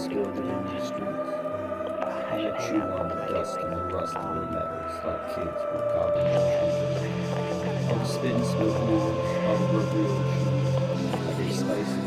spilled it in the streets. I'ma chew on the dust and the rust of the metals like kids with goblin trees. All the spit and smoke moves, all the rubbery old shoes, like they spice